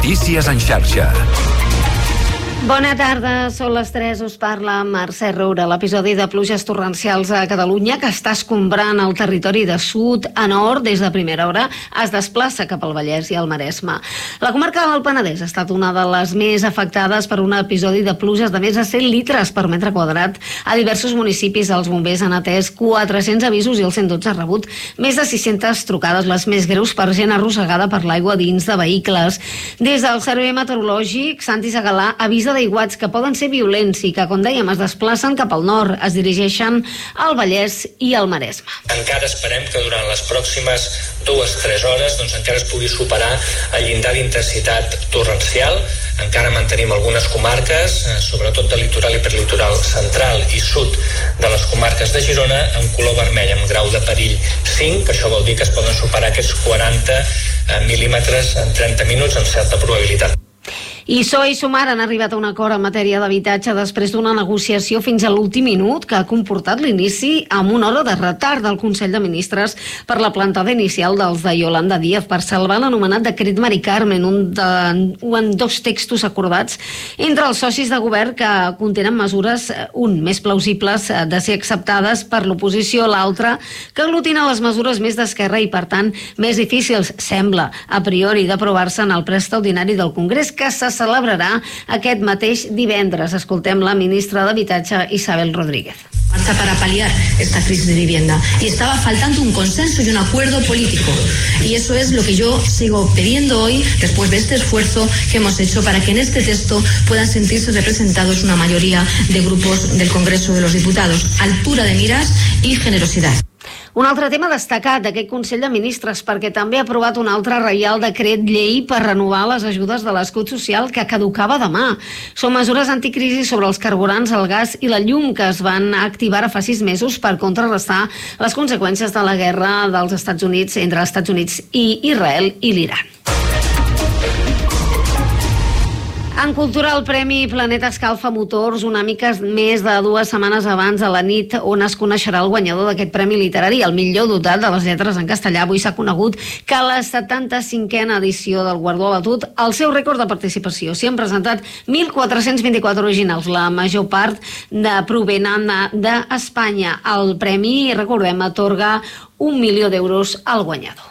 Notícies en xarxa. Bona tarda, són les 3, us parla Mercè Roura. L'episodi de pluges torrencials a Catalunya, que està escombrant el territori de sud a nord des de primera hora, es desplaça cap al Vallès i al Maresme. La comarca del Penedès ha estat una de les més afectades per un episodi de pluges de més de 100 litres per metre quadrat. A diversos municipis els bombers han atès 400 avisos i el 112 ha rebut més de 600 trucades, les més greus per gent arrossegada per l'aigua dins de vehicles. Des del Servei Meteorològic, Santi Segalà avisa d'aiguats que poden ser violents i que, com dèiem, es desplacen cap al nord, es dirigeixen al Vallès i al Maresme. Encara esperem que durant les pròximes 2-3 hores encara es pugui superar el llindar d'intensitat torrencial. Encara mantenim algunes comarques, sobretot del litoral i perlitoral central i sud de les comarques de Girona, en color vermell, amb grau de perill 5, que això vol dir que es poden superar aquests 40 mil·límetres en 30 minuts amb certa probabilitat. I PSOE i Sumar han arribat a un acord en matèria d'habitatge després d'una negociació fins a l'últim minut que ha comportat l'inici amb una hora de retard del Consell de Ministres per la plantada inicial dels de Yolanda Díaz per salvar l'anomenat decret Mari Carmen, en dos textos acordats entre els socis de govern que contenen mesures, un més plausibles de ser acceptades per l'oposició, l'altre que aglutina les mesures més d'esquerra i, per tant, més difícils, sembla, a priori, d'aprovar-se en el ple extraordinari del Congrés, que se celebrarà aquest mateix divendres. Escoltem la ministra d'Habitatge, Isabel Rodríguez. Para paliar esta crisis de vivienda y estaba faltando un consenso y un acuerdo político, y eso es lo que yo sigo pidiendo hoy después de este esfuerzo que hemos hecho para que en este texto puedan sentirse representados una mayoría de grupos del Congreso de los Diputados. Altura de miras y generosidad. Un altre tema destacat d'aquest Consell de Ministres, perquè també ha aprovat un altre reial decret llei per renovar les ajudes de l'escut social que caducava demà. Són mesures anticrisi sobre els carburants, el gas i la llum que es van activar fa 6 mesos per contrarrestar les conseqüències de la guerra dels Estats Units entre els Estats Units i Israel i l'Iran. En cultura, el Premi Planeta Escalfa Motors, una mica més de 2 setmanes abans de la nit on es coneixerà el guanyador d'aquest premi literari, el millor dotat de les lletres en castellà. Avui s'ha conegut que a la 75a edició del guardó ha batut el seu rècord de participació. S'hi han presentat 1.424 originals, la major part provenen d'Espanya. El premi, recordem, atorga 1 milió d'euros al guanyador.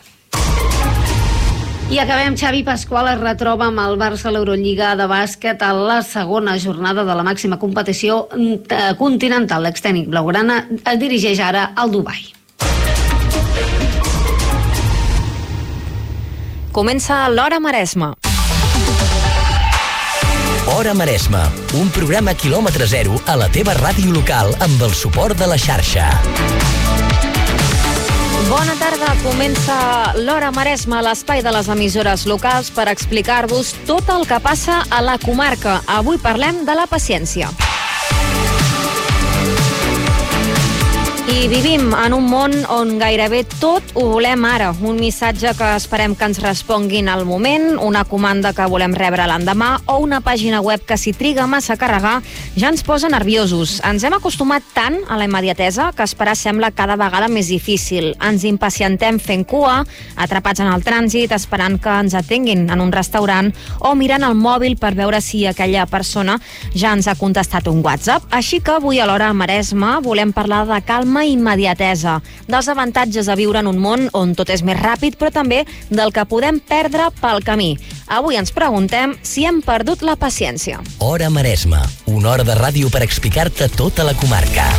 I acabem. Xavi Pasqual es retroba amb el Barça a l'Eurolliga de bàsquet a la segona jornada de la màxima competició continental. L'extècnic blaugrana es dirigeix ara al Dubai. Comença l'Hora Maresme. Hora Maresme, un programa quilòmetre zero a la teva ràdio local amb el suport de la xarxa. Bona tarda, comença l'Hora Maresme, l'espai de les emissores locals per explicar-vos tot el que passa a la comarca. Avui parlem de la paciència. I vivim en un món on gairebé tot ho volem ara. Un missatge que esperem que ens responguin al moment, una comanda que volem rebre l'endemà o una pàgina web que si triga massa a carregar ja ens posa nerviosos. Ens hem acostumat tant a la immediatesa que esperar sembla cada vegada més difícil. Ens impacientem fent cua, atrapats en el trànsit, esperant que ens atenguin en un restaurant o mirant el mòbil per veure si aquella persona ja ens ha contestat un WhatsApp. Així que avui a l'Hora Maresme volem parlar de calma i immediatesa, dels avantatges de viure en un món on tot és més ràpid, però també del que podem perdre pel camí. Avui ens preguntem si hem perdut la paciència. Hora Maresme, una hora de ràdio per explicar-te tota la comarca.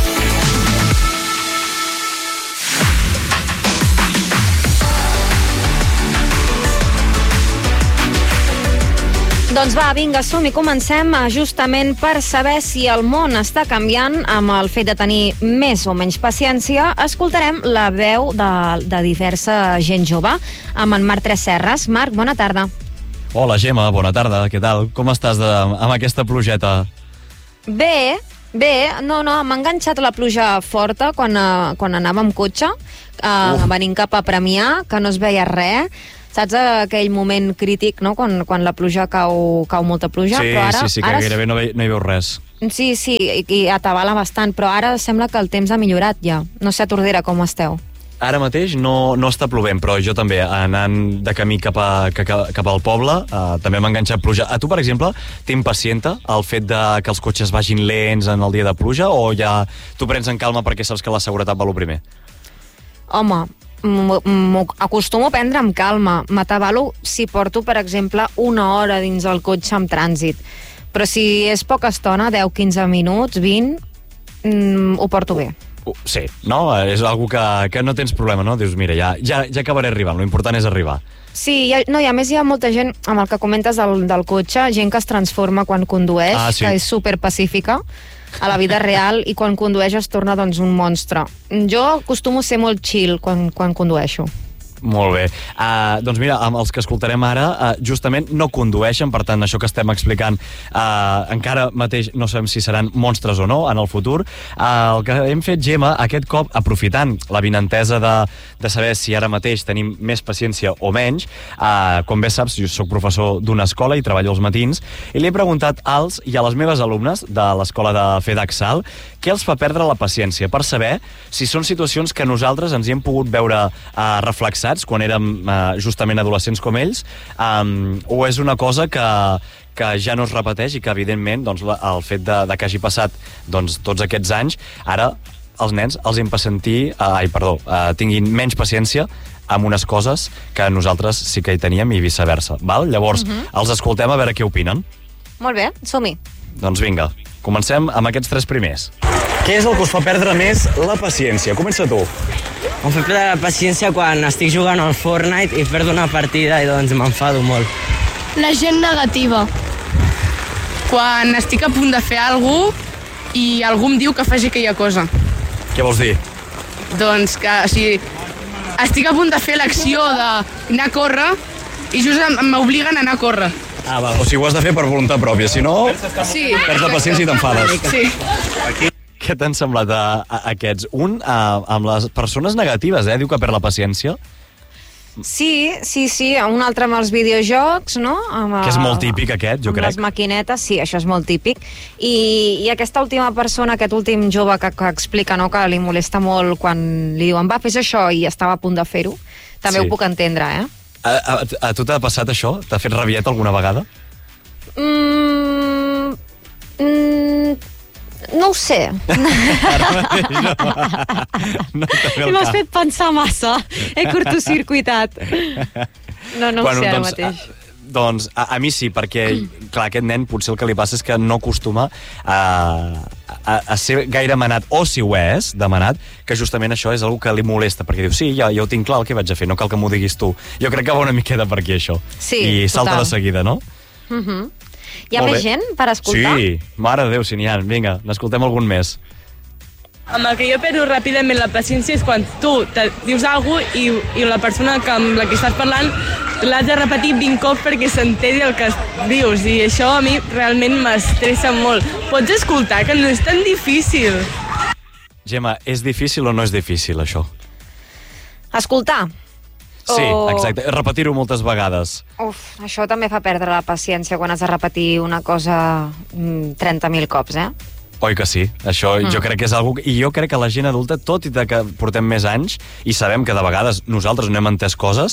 Doncs va, vinga, som-hi, comencem justament per saber si el món està canviant amb el fet de tenir més o menys paciència. Escoltarem la veu de diversa gent jove amb en Marc Tresserras. Marc, bona tarda. Hola, Gemma, bona tarda, què tal? Com estàs amb aquesta plugeta? Bé, no, m'ha enganxat la pluja forta quan anava amb cotxe, venint cap a Premià, que no es veia res. Saps aquell moment crític, no?, quan la pluja cau molta pluja? Sí, però ara, sí, que gairebé no hi veus res. Sí, i atabala bastant, però ara sembla que el temps ha millorat ja. No sé a Tordera com esteu. ara mateix no està plovent, però jo també, anant de camí cap al poble, també m'ha enganxat pluja. A tu, per exemple, t'impacienta el fet que els cotxes vagin lents en el dia de pluja, o ja t'ho prens en calma perquè saps que la seguretat va lo primer? Home, m'ho acostumo a prendre amb calma. M'atabalo si porto, per exemple, una hora dins el cotxe amb trànsit. Però si és poca estona, 10-15 minuts, 20, ho porto bé. Sí, no? És algo que no tens problema, no? Dius, mira, ja acabaré arribant, l'important és arribar. Sí, a més hi ha molta gent, amb el que comentes del cotxe, gent que es transforma quan condueix, sí. que és superpacífica a la vida real, i quan condueix es torna doncs un monstre. Jo acostumo a ser molt chill quan condueixo. Molt bé. Doncs mira, amb els que escoltarem ara, justament no condueixen, per tant, això que estem explicant encara mateix no sabem si seran monstres o no en el futur. El que hem fet, Gemma, aquest cop, aprofitant la vinentesa de saber si ara mateix tenim més paciència o menys, com bé saps, jo soc professor d'una escola i treballo als matins, i li he preguntat als i a les meves alumnes de l'escola de FEDAC-SAL què els fa perdre la paciència, per saber si són situacions que nosaltres ens hi hem pogut veure reflexats quan érem justament adolescents com ells, o és una cosa que ja no es repeteix i que, evidentment, doncs, el fet de que hagi passat tots aquests anys, ara els nens tinguin menys paciència amb unes coses que nosaltres sí que hi teníem i viceversa. Val? Llavors, els escoltem a veure què opinen. Molt bé, som-hi. Doncs vinga, comencem amb aquests 3 primers. Què és el que us fa perdre més la paciència? Comença tu. Em fa perdre la paciència quan estic jugant al Fortnite i perdo una partida i doncs m'enfado molt. La gent negativa. Quan estic a punt de fer alguna cosa i algú em diu que faci aquella cosa. Què vols dir? Doncs que estic a punt de fer l'acció d'anar a córrer i just m'obliguen a anar a córrer. Va. O sigui, ho has de fer per voluntat pròpia, si no, perds la paciència i t'enfades. Sí. Què t'han semblat aquests? Un, amb les persones negatives, diu que perd la paciència. Sí, un altre amb els videojocs, no? Que és molt típic aquest, jo crec. Amb les maquinetes, sí, això és molt típic. I aquesta última persona, aquest últim jove que explica, no?, que li molesta molt quan li diuen va, fes això, i estava a punt de fer-ho, també ho puc entendre, A tu t'ha passat això? T'ha fet rabieta alguna vegada? No ho sé. M'has fet pensar massa. He curtocircuitat. No ho sé ara mateix. Doncs a mi sí, perquè clar, aquest nen potser el que li passa és que no acostuma a ser gaire manat, o si ho és, demanat, que justament això és una que li molesta, perquè diu, sí, ja ho tinc clar el que vaig a fer, no cal que m'ho diguis tu. Jo crec que va una miqueta per aquí, això. Sí, i salta total. de seguida, no? Hi ha més gent per escoltar? Sí, mare de Déu, si n'hi ha. Vinga, n'escoltem algun més. Amb el que jo perdo ràpidament la paciència és quan tu dius alguna cosa i la persona amb la que estàs parlant l'has de repetir 20 cops perquè s'entengui el que dius, i això a mi realment m'estressa molt. Pots escoltar, que no és tan difícil. Gemma, és difícil o no és difícil, això? Escoltar? Sí, exacte. Repetir-ho moltes vegades. Això també fa perdre la paciència quan has de repetir una cosa 30.000 cops, Oi que sí? Això jo crec que és algo... I jo crec que la gent adulta, tot i que portem més anys, i sabem que de vegades nosaltres no hem entès coses,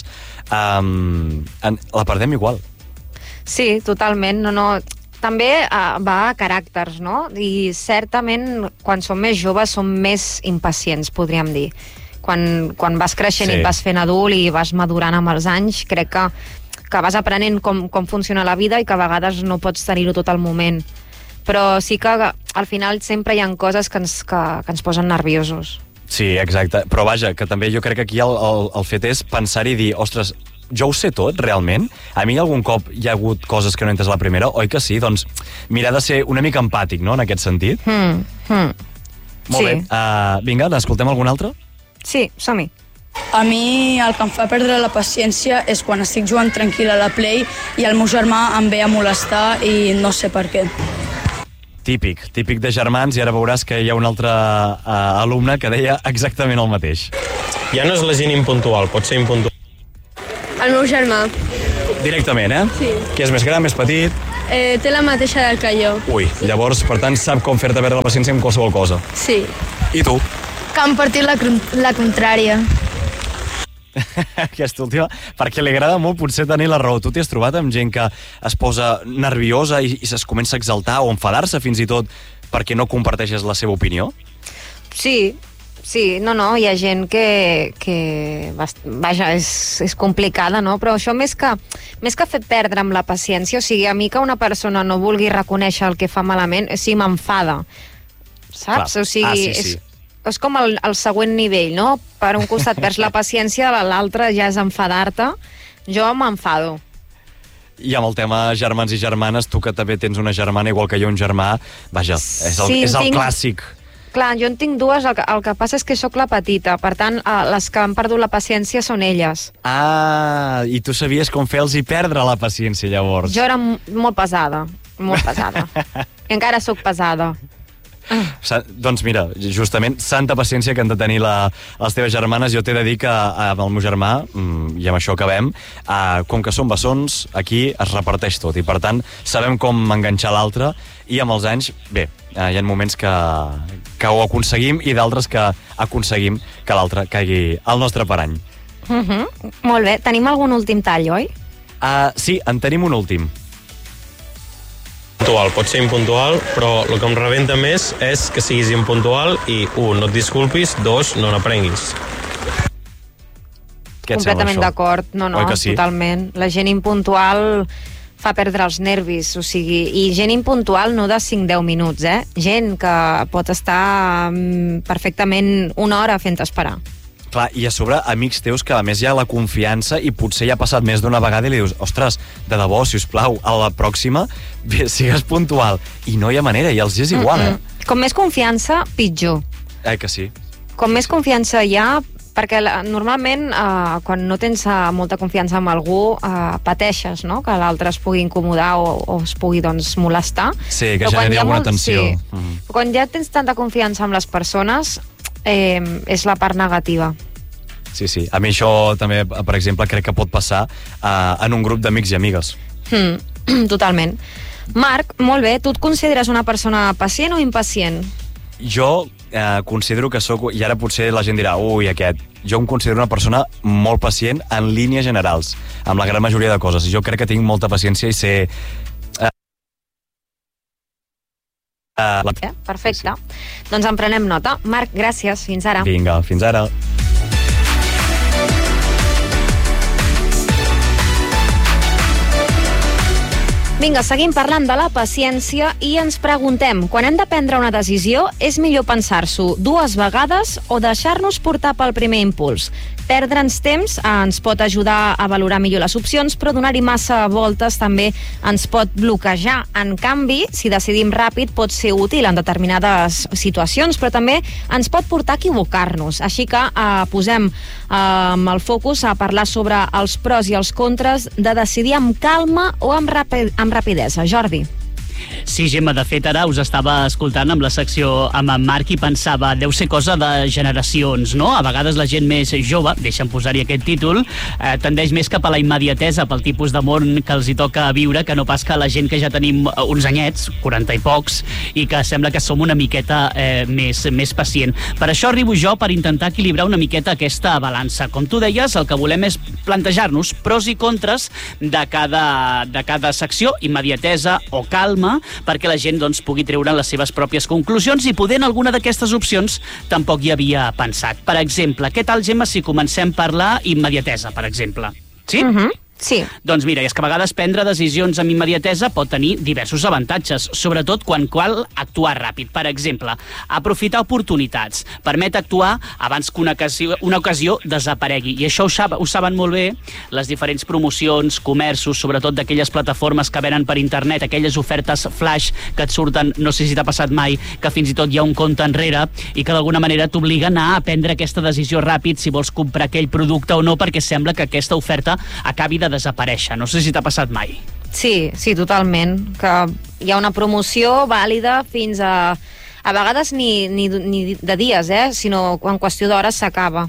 la perdem igual. Sí, totalment. També va a caràcters, no? I certament, quan som més joves, som més impacients, podríem dir. Quan vas creixent i et vas fent adult i vas madurant amb els anys, crec que vas aprenent com funciona la vida i que a vegades no pots tenir-ho tot al moment. Però sí que al final sempre hi ha coses que ens posen nerviosos. Sí, exacte. Però vaja, que també jo crec que aquí el fet és pensar-hi i dir, ostres, jo ho sé tot, realment? A mi algun cop hi ha hagut coses que no he entès la primera, oi que sí? Doncs mirar de ser una mica empàtic, no?, en aquest sentit. Molt bé. Vinga, n'escoltem algun altre? Sí, som-hi. A mi el que em fa perdre la paciència és quan estic jugant tranquil a la Play i el meu germà em ve a molestar i no sé per què. Típic de germans, i ara veuràs que hi ha un altre alumne que deia exactament el mateix. Ja no és la gent impuntual, pot ser impuntual. El meu germà. Directament, Sí. Que és més gran, més petit? Té la mateixa edat que jo. Ui, llavors, per tant, sap com fer-te perdre la paciència amb qualsevol cosa. Sí. I tu? Que han partit la contrària. Aquesta última, perquè li agrada molt potser tenir la raó. Tu t'hi has trobat amb gent que es posa nerviosa i es comença a exaltar o enfadar-se fins i tot perquè no comparteixes la seva opinió? Sí, no, hi ha gent que vaja, és complicada, no? Però això més que fer perdre'm la paciència, o sigui, a mi que una persona no vulgui reconèixer el que fa malament, sí, m'enfada, saps? Clar. O sigui, sí. És com el següent nivell, no? Per un costat perds la paciència, l'altre ja és enfadar-te. Jo m'enfado. I amb el tema germans i germanes, tu que també tens una germana igual que jo un germà, vaja, és el clàssic. Clar, jo en tinc dues, el que passa és que sóc la petita, per tant, les que han perdut la paciència són elles. Ah, i tu sabies com fer-los perdre la paciència, llavors. Jo era molt pesada. I encara sóc pesada. Doncs mira, justament, santa paciència que han de tenir les teves germanes. Jo t'he de dir que amb el meu germà, i amb això acabem, com que som bessons, aquí es reparteix tot, i per tant sabem com enganxar l'altre, i amb els anys, bé, hi ha moments que ho aconseguim i d'altres que aconseguim que l'altre caigui al nostre parany. Molt bé, tenim algun últim tall, oi? Sí, en tenim un últim. Puntual, pot ser impuntual, però el que em rebenta més és que siguis impuntual i, 1, no et disculpis, 2, no n'aprenguis. Completament d'acord, no, sí? Totalment. La gent impuntual fa perdre els nervis, o sigui, i gent impuntual no de 5-10 minuts, gent que pot estar perfectament una hora fent esperar. Clar, i a sobre amics teus que a més hi ha la confiança i potser ja ha passat més d'una vegada i li dius, ostres, de debò, sisplau, a la pròxima sigues puntual. I no hi ha manera, i els és igual, Com més confiança, pitjor. Que sí. Com més confiança hi ha, perquè normalment quan no tens molta confiança amb algú pateixes, no? Que l'altre es pugui incomodar o es pugui molestar. Sí, que generi alguna tensió. Sí. Quan ja tens tanta confiança amb les persones, és la part negativa. Sí. A mi això també, per exemple, crec que pot passar en un grup d'amics i amigues. Totalment. Marc, molt bé, tu et consideres una persona pacient o impacient? Jo considero que sóc, i ara potser la gent dirà, ui, jo em considero una persona molt pacient en línies generals, amb la gran majoria de coses. Jo crec que tinc molta paciència i sé... Perfecte. Doncs en prenem nota. Marc, gràcies. Fins ara. Vinga, fins ara. Vinga, seguim parlant de la paciència i ens preguntem, quan hem de prendre una decisió, és millor pensar-s'ho 2 vegades o deixar-nos portar pel primer impuls? Perdre'ns temps ens pot ajudar a valorar millor les opcions, però donar-hi massa voltes també ens pot bloquejar. En canvi, si decidim ràpid, pot ser útil en determinades situacions, però també ens pot portar a equivocar-nos. Així que posem el focus a parlar sobre els pros i els contres de decidir amb calma o amb rapidesa. Jordi. Sí, Gemma, de fet ara us estava escoltant amb la secció amb en Marc i pensava, deu ser cosa de generacions, no? A vegades la gent més jove, deixa'm posar-hi aquest títol, tendeix més cap a la immediatesa pel tipus de món que els hi toca viure, que no pas que la gent que ja tenim uns anyets, 40 i pocs, i que sembla que som una miqueta més pacient. Per això arribo jo per intentar equilibrar una miqueta aquesta balança. Com tu deies, el que volem és plantejar-nos pros i contres de cada secció, immediatesa o calma, perquè la gent pugui treure les seves pròpies conclusions i poder en alguna d'aquestes opcions tampoc hi havia pensat. Per exemple, què tal, Gemma, si comencem per la immediatesa, per exemple? Sí? Sí. Doncs mira, és que a vegades prendre decisions amb immediatesa pot tenir diversos avantatges, sobretot quan cal actuar ràpid. Per exemple, aprofitar oportunitats, permet actuar abans que una ocasió desaparegui. I això ho saben molt bé les diferents promocions, comerços, sobretot d'aquelles plataformes que venen per internet, aquelles ofertes flash que et surten, no sé si t'ha passat mai, que fins i tot hi ha un compte enrere i que d'alguna manera t'obliguen a prendre aquesta decisió ràpid si vols comprar aquell producte o no, perquè sembla que aquesta oferta acabi de desaparèixer. No sé si t'ha passat mai. Sí, totalment. Que hi ha una promoció vàlida fins a vegades ni de dies, sinó en qüestió d'hores s'acaba.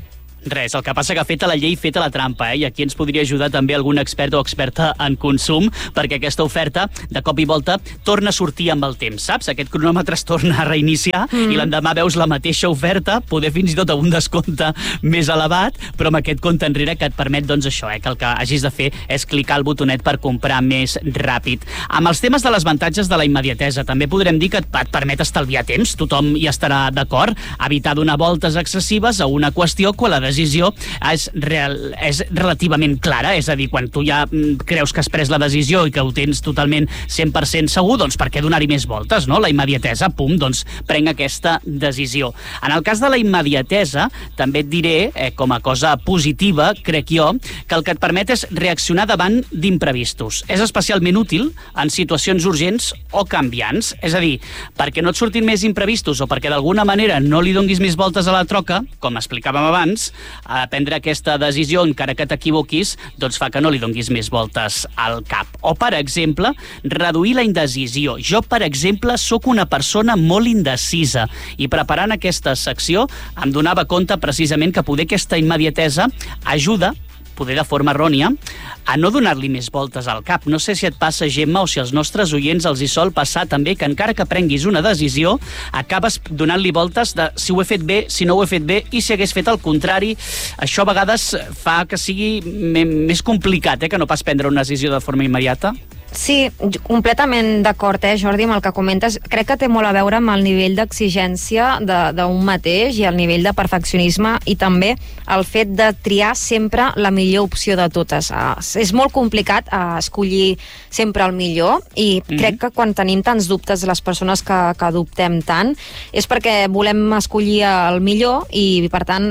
Res, el que passa que feta la llei, feta la trampa, i aquí ens podria ajudar també algun expert o experta en consum, perquè aquesta oferta, de cop i volta, torna a sortir amb el temps, saps? Aquest cronòmetre es torna a reiniciar i l'endemà veus la mateixa oferta, poder fins i tot amb un descompte més elevat, però amb aquest compte enrere que et permet, doncs això, que el que hagis de fer és clicar el botonet per comprar més ràpid. Amb els temes de les avantatges de la immediatesa, també podrem dir que et permet estalviar temps, tothom hi estarà d'acord, evitar donar voltes excessives a una qüestió quan la decisió és relativament clara, és a dir, quan tu ja creus que has pres la decisió i que ho tens totalment 100% segur, doncs per què donar-hi més voltes, no? La immediatesa, pum, doncs prenc aquesta decisió. En el cas de la immediatesa, també et diré, com a cosa positiva, crec jo, que el que et permet és reaccionar davant d'imprevistos. És especialment útil en situacions urgents o canviants, és a dir, perquè no et surtin més imprevistos o perquè d'alguna manera no li donguis més voltes a la troca, com explicàvem abans, prendre aquesta decisió, encara que t'equivoquis, doncs fa que no li donguis més voltes al cap. O, per exemple, reduir la indecisió. Jo, per exemple, sóc una persona molt indecisa i preparant aquesta secció em donava compte precisament que poder aquesta immediatesa ajuda, poder de forma errònia, a no donar-li més voltes al cap. No sé si et passa, Gemma, o si als nostres oients els hi sol passar també que encara que prenguis una decisió, acabes donant-li voltes de si ho he fet bé, si no ho he fet bé, i si hagués fet el contrari. Això a vegades fa que sigui més complicat, que no pas prendre una decisió de forma immediata. Sí, completament d'acord, Jordi, amb el que comentes. Crec que té molt a veure amb el nivell d'exigència d'un mateix i el nivell de perfeccionisme i també el fet de triar sempre la millor opció de totes. És molt complicat escollir sempre el millor i crec que quan tenim tants dubtes les persones que dubtem tant és perquè volem escollir el millor i, per tant,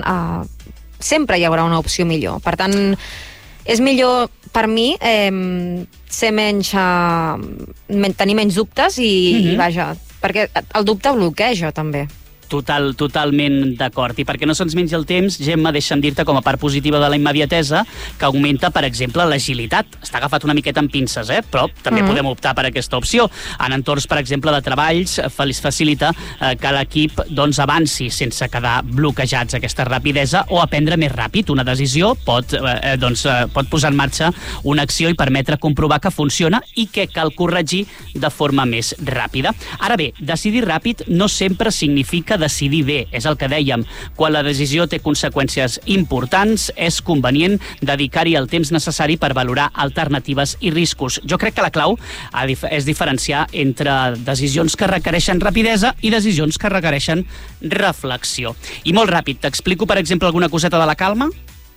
sempre hi haurà una opció millor. Per tant, és millor per mi tenir menys dubtes i vaja, perquè el dubte bloqueja també. Totalment d'acord. I perquè no se'ns mengi el temps, Gemma, deixa'm dir-te com a part positiva de la immediatesa que augmenta, per exemple, l'agilitat. Està agafat una miqueta amb pinces, però també podem optar per aquesta opció. En entorns, per exemple, de treballs, facilita que l'equip avanci sense quedar bloquejats, aquesta rapidesa, o aprendre més ràpid. Una decisió pot posar en marxa una acció i permetre comprovar que funciona i que cal corregir de forma més ràpida. Ara bé, decidir ràpid no sempre significa decidir bé, és el que dèiem. Quan la decisió té conseqüències importants, és convenient dedicar-hi el temps necessari per valorar alternatives i riscos. Jo crec que la clau és diferenciar entre decisions que requereixen rapidesa i decisions que requereixen reflexió. I molt ràpid, t'explico, per exemple, alguna coseta de la calma?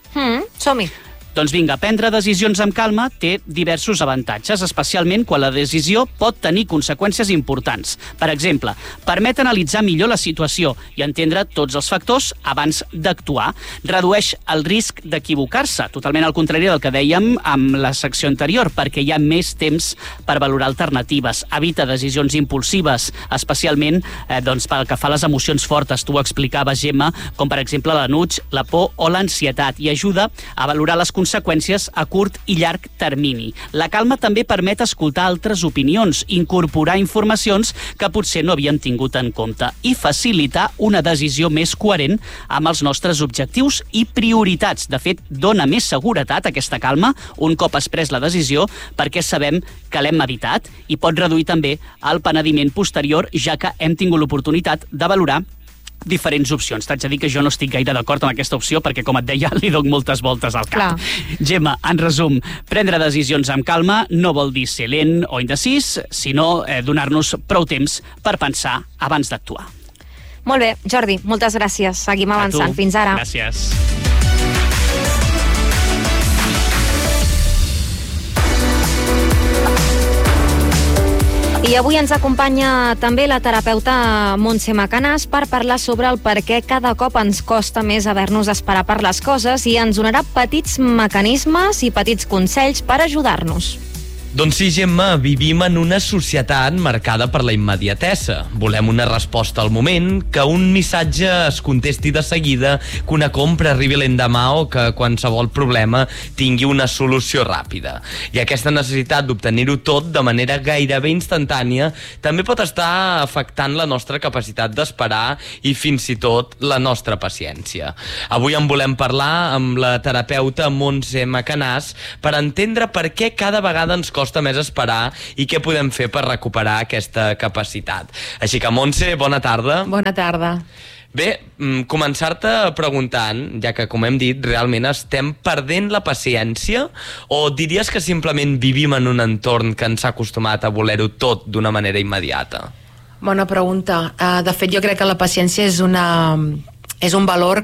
Som-hi. Doncs vinga, prendre decisions amb calma té diversos avantatges, especialment quan la decisió pot tenir conseqüències importants. Per exemple, permet analitzar millor la situació i entendre tots els factors abans d'actuar. Redueix el risc d'equivocar-se, totalment al contrari del que dèiem amb la secció anterior, perquè hi ha més temps per valorar alternatives. Evita decisions impulsives, especialment pel que fa a les emocions fortes. Tu ho explicaves, Gemma, com per exemple l'enuig, la por o l'ansietat, i ajuda a valorar les conseqüències a curt i llarg termini. La calma també permet escoltar altres opinions, incorporar informacions que potser no havíem tingut en compte i facilitar una decisió més coherent amb els nostres objectius i prioritats. De fet, dona més seguretat aquesta calma un cop has pres la decisió perquè sabem que l'hem meditat i pot reduir també el penediment posterior, ja que hem tingut l'oportunitat de valorar diferents opcions. T'haig de dir que jo no estic gaire d'acord amb aquesta opció perquè, com et deia, li dono moltes voltes al cap. Gemma, en resum, prendre decisions amb calma no vol dir ser lent o indecís, sinó donar-nos prou temps per pensar abans d'actuar. Molt bé, Jordi, moltes gràcies. Seguim avançant. Fins ara. Gràcies. I avui ens acompanya també la terapeuta Montse Macanàs per parlar sobre el per què cada cop ens costa més haver-nos d'esperar per les coses i ens donarà petits mecanismes i petits consells per ajudar-nos. Doncs sí, Gemma, vivim en una societat marcada per la immediatesa. Volem una resposta al moment, que un missatge es contesti de seguida, que una compra arribi l'endemà o que qualsevol problema tingui una solució ràpida. I aquesta necessitat d'obtenir-ho tot de manera gairebé instantània també pot estar afectant la nostra capacitat d'esperar i fins i tot la nostra paciència. Avui en volem parlar amb la terapeuta Montse Macanàs per entendre per què cada vegada ens costa més esperar i què podem fer per recuperar aquesta capacitat. Així que, Montse, bona tarda. Bona tarda. Bé, començar-te preguntant, ja que, com hem dit, realment estem perdent la paciència, o diries que simplement vivim en un entorn que ens ha acostumat a voler-ho tot d'una manera immediata? Bona pregunta. De fet, jo crec que la paciència és un valor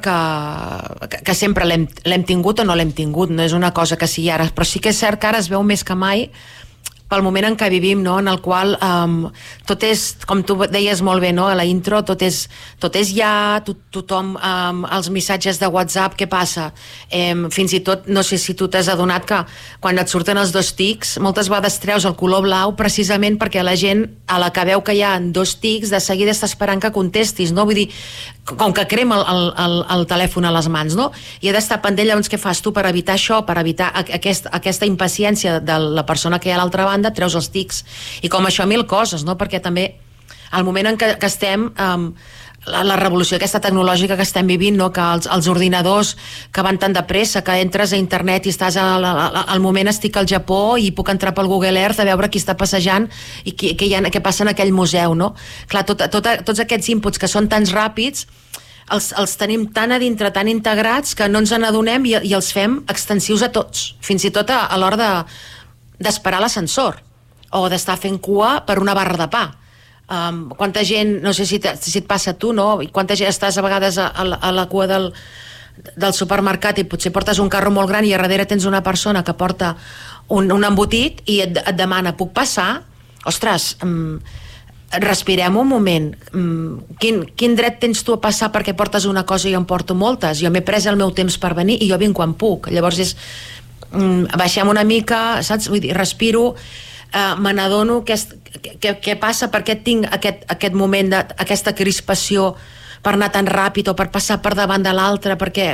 que sempre l'hem tingut o no l'hem tingut, no és una cosa que sigui ara, però sí que és cert que ara es veu més que mai pel moment en què vivim, no? En el qual tot és, com tu deies molt bé, no? A la intro, tot és ja, tothom, els missatges de WhatsApp, què passa? Fins i tot, no sé si tu t'has adonat que quan et surten els 2 tics, moltes vegades treus el color blau precisament perquè la gent, a la que veu que hi ha 2 tics, de seguida està esperant que contestis, no? Vull dir, com que crema el telèfon a les mans, no? I ha d'estar pendent, llavors què fas tu per evitar això, per evitar aquesta impaciència de la persona que hi ha a l'altra banda, treus els tics. I com això 1000 coses, no? Perquè també al moment en què estem, la revolució aquesta tecnològica que estem vivint, no? Que els ordinadors que van tan de pressa, que entres a internet i estàs al moment estic al Japó i puc entrar pel Google Earth a veure qui està passejant i què passa en aquell museu, no? Clar, tots aquests inputs que són tan ràpids els tenim tan a dintre, tan integrats, que no ens n'adonem i els fem extensius a tots, fins i tot a l'hora d'esperar l'ascensor o d'estar fent cua per una barra de pa. Quanta gent, no sé si et passa a tu, no? Quanta gent estàs a vegades a la cua del supermercat i potser portes un carro molt gran i a darrere tens una persona que porta un embotit i et demana, puc passar? Ostres, respirem un moment. Quin dret tens tu a passar perquè portes una cosa i jo en porto moltes? Jo m'he pres el meu temps per venir i jo vinc quan puc. Llavors baixem una mica, saps? Vull dir, respiro, me n'adono què passa, per què tinc aquest moment, aquesta crispació per anar tan ràpid o per passar per davant de l'altre, perquè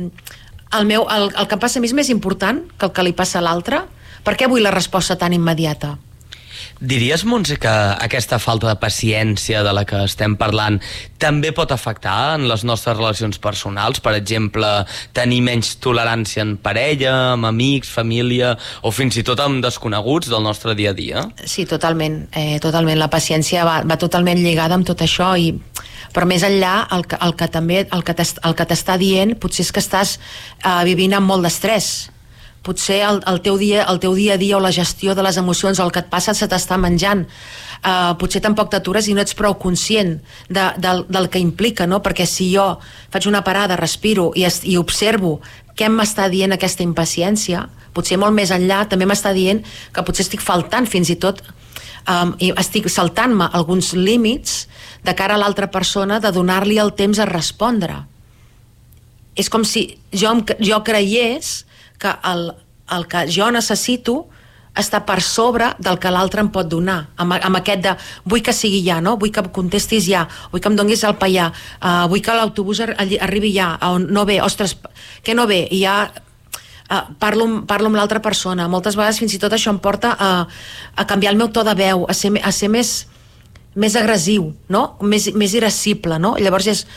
el que passa a mi és més important que el que li passa a l'altre. Per què vull la resposta tan immediata? Diries, Montse, que aquesta falta de paciència de la que estem parlant també pot afectar en les nostres relacions personals? Per exemple, tenir menys tolerància en parella, amb amics, família o fins i tot amb desconeguts del nostre dia a dia? Sí, totalment. La paciència va totalment lligada amb tot això, però més enllà el que t'està dient potser és que estàs vivint amb molt d'estrès. Potser el teu dia a dia o la gestió de les emocions o el que et passa se t'està menjant. Potser tampoc t'atures i no ets prou conscient del que implica, no? Perquè si jo faig una parada, respiro i observo què m'està dient aquesta impaciència, potser molt més enllà també m'està dient que potser estic faltant fins i tot i estic saltant-me alguns límits de cara a l'altra persona, de donar-li el temps a respondre. És com si jo creiés que el que jo necessito està per sobre del que l'altre em pot donar, amb aquest de vull que sigui ja, no? Vull que em contestis ja, vull que em donis el pa ja, vull que l'autobús arribi ja, no ve, ostres, que no ve, i ja parlo amb l'altra persona. Moltes vegades fins i tot això em porta a canviar el meu to de veu, a ser més agressiu, no? Més irascible, no? Llavors és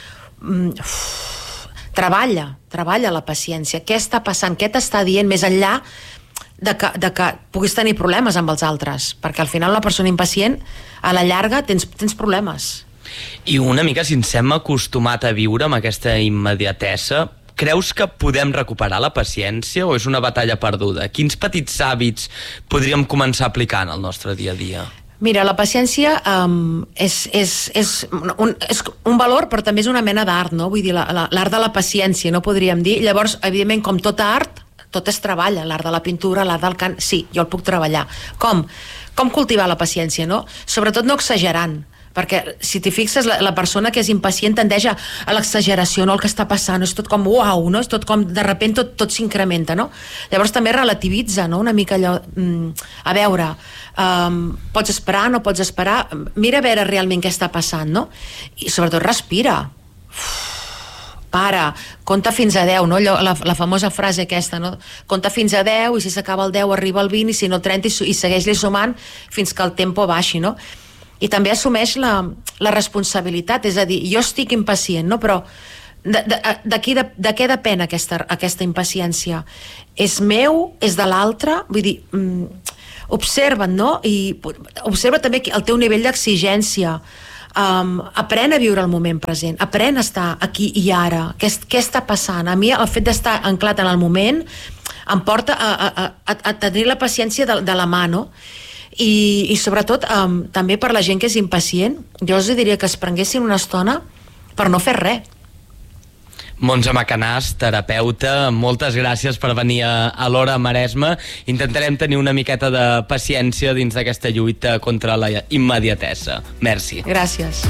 treballa la paciència. Què està passant? Què t'està dient més enllà de que puguis tenir problemes amb els altres? Perquè al final la persona impacient, a la llarga, tens problemes. I una mica, si ens hem acostumat a viure amb aquesta immediatesa, creus que podem recuperar la paciència o és una batalla perduda? Quins petits hàbits podríem començar a aplicar en el nostre dia a dia? Mira, la paciència és un valor, però també és una mena d'art, no? Vull dir, l'art de la paciència, no podríem dir. Llavors, evidentment, com tot art, tot es treballa. L'art de la pintura, l'art del cant, sí, jo el puc treballar. Com cultivar la paciència, no? Sobretot no exagerant. perquè si t'hi fixes la persona que és impacient tendeix a l'exageració, no? El que està passant és tot com uau, no? És tot com de repente tot s'incrementa, no? Llavors també relativitza, no? Una mica allò, a veure, pots esperar, no pots esperar, mira a veure realment què està passant, no? I sobretot respira, para, compta fins a 10, no? La famosa frase aquesta, no? Compta fins a 10 i si s'acaba el 10 arriba al 20 i si no 30 i segueix-li sumant fins que el tempo baixi, no? I també assumeix la responsabilitat, és a dir, jo estic impacient, no? Però de què depèn aquesta impaciència? És meu? És de l'altre? Vull dir, observa't, no? I observa també el teu nivell d'exigència. Aprèn a viure el moment present, aprèn a estar aquí i ara. Què està passant? A mi el fet d'estar anclat en el moment em porta a tenir la paciència de la mà, no? I sobretot també per la gent que és impacient, jo els diria que es prenguessin una estona per no fer res. Montse Macanàs, terapeuta, moltes gràcies per venir a l'Hora Maresme. Intentarem tenir una miqueta de paciència dins d'aquesta lluita contra la immediatesa. Merci. Gràcies.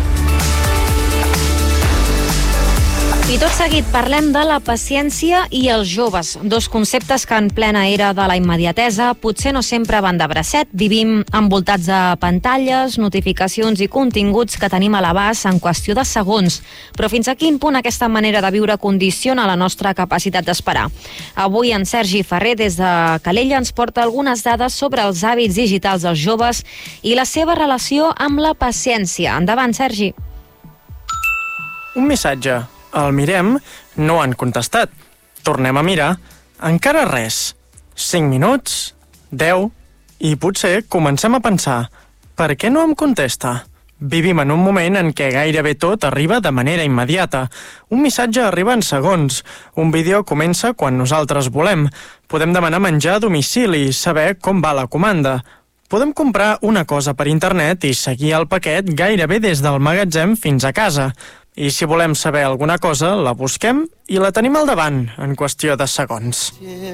I tot seguit parlem de la paciència i els joves, dos conceptes que en plena era de la immediatesa potser no sempre van de bracet. Vivim envoltats de pantalles, notificacions i continguts que tenim a l'abast en qüestió de segons. Però fins a quin punt aquesta manera de viure condiciona la nostra capacitat d'esperar? Avui en Sergi Ferrer, des de Calella, ens porta algunes dades sobre els hàbits digitals dels joves i la seva relació amb la paciència. Endavant, Sergi. Un missatge. El mirem, no han contestat. Tornem a mirar, encara res. 5 minuts, 10, i potser comencem a pensar, per què no em contesta? Vivim en un moment en què gairebé tot arriba de manera immediata. Un missatge arriba en segons. Un vídeo comença quan nosaltres volem. Podem demanar menjar a domicili i saber com va la comanda. Podem comprar una cosa per internet i seguir el paquet gairebé des del magatzem fins a casa. I si volem saber alguna cosa, la busquem i la tenim al davant, en qüestió de segons.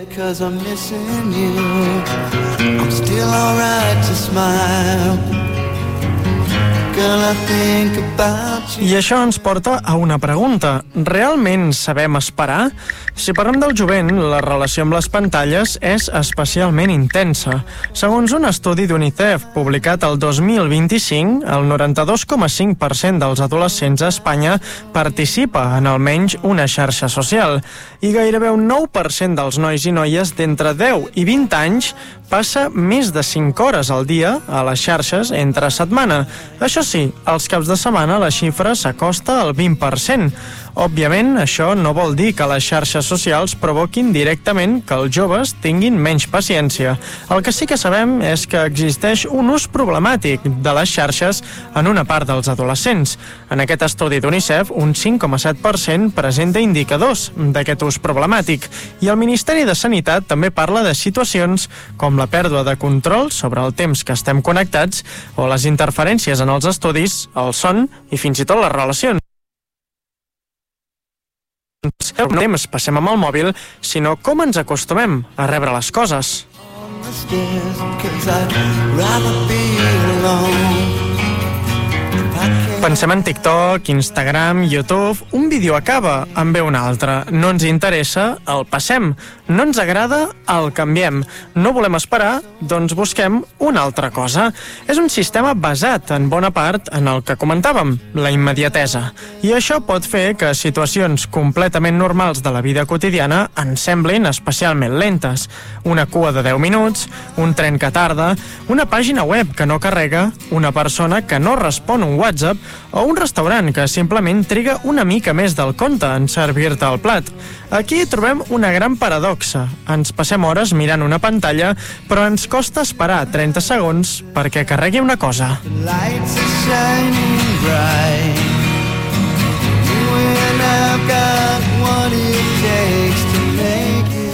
I això ens porta a una pregunta. Realment sabem esperar? Si parlem del jovent, la relació amb les pantalles és especialment intensa. Segons un estudi d'UNICEF publicat el 2025, el 92,5% dels adolescents a Espanya participa en almenys una xarxa social i gairebé un 9% dels nois i noies d'entre 10 i 20 anys passa més de 5 hores al dia a les xarxes entre setmana. Això sí, als caps de setmana la xifra s'acosta al 20%. Òbviament, això no vol dir que les xarxes socials provoquin directament que els joves tinguin menys paciència. El que sí que sabem és que existeix un ús problemàtic de les xarxes en una part dels adolescents. En aquest estudi d'UNICEF, un 5,7% presenta indicadors d'aquest ús problemàtic i el Ministeri de Sanitat també parla de situacions com la pèrdua de control sobre el temps que estem connectats o les interferències en els estudis, el son i fins i tot les relacions. No temps passem amb el mòbil, sinó com ens acostumem a rebre les coses. Pensem en TikTok, Instagram, YouTube, un vídeo acaba, en ve un altre. No ens interessa, el passem. No ens agrada, el canviem. No volem esperar, doncs busquem una altra cosa. És un sistema basat, en bona part, en el que comentàvem, la immediatesa. I això pot fer que situacions completament normals de la vida quotidiana ens semblin especialment lentes. Una cua de 10 minuts, un tren que tarda, una pàgina web que no carrega, una persona que no respon un WhatsApp o un restaurant que simplement triga una mica més del compte en servir-te el plat. Aquí trobem una gran paradoxa. Ens passem hores mirant una pantalla, però ens costa esperar 30 segons perquè carregui una cosa.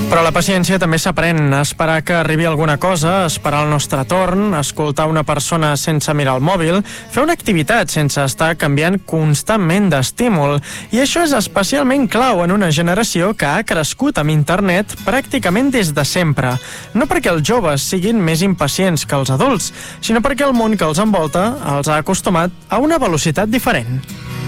Però la paciència també s'aprèn. Esperar que arribi alguna cosa, esperar el nostre torn, escoltar una persona sense mirar el mòbil, fer una activitat sense estar canviant constantment d'estímul. I això és especialment clau en una generació que ha crescut amb internet pràcticament des de sempre. No perquè els joves siguin més impacients que els adults, sinó perquè el món que els envolta els ha acostumat a una velocitat diferent.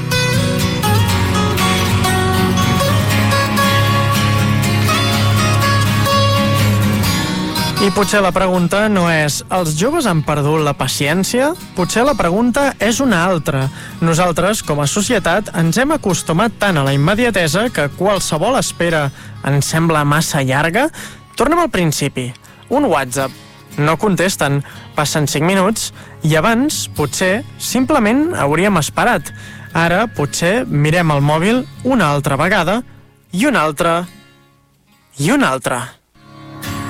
I potser la pregunta no és els joves han perdut la paciència? Potser la pregunta és una altra. Nosaltres, com a societat, ens hem acostumat tant a la immediatesa que qualsevol espera ens sembla massa llarga? Tornem al principi. Un WhatsApp. No contesten. Passen 5 minuts i abans, potser, simplement hauríem esperat. Ara, potser, mirem el mòbil una altra vegada i una altra i una altra.